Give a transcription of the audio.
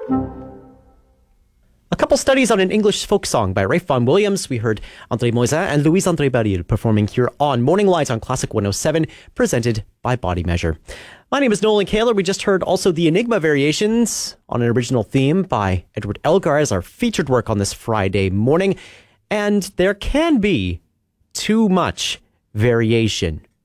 A couple studies on an English folk song by Rafe Vaughan Williams. We heard André Moisin and Louise-André Baril performing here on Morning Light on Classic 107, presented by Body Measure. My name is Nolan Kaler. We just heard also the Enigma Variations on an original theme by Edward Elgar as our featured work on this Friday morning. And there can be too much variation